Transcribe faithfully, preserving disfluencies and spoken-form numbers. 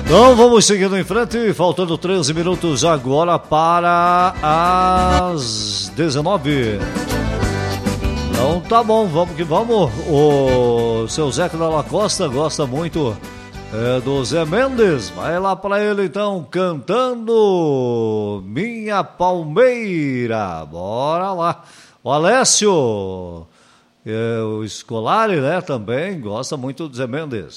Então vamos seguindo em frente, faltando treze minutos agora para as dezenove. Então tá bom, vamos que vamos. O seu Zeca Dalla Costa gosta muito é, do Zé Mendes. Vai lá para ele então, cantando Minha Palmeira. Bora lá. O Alessio, é, o Scolari, né, também gosta muito do Zé Mendes.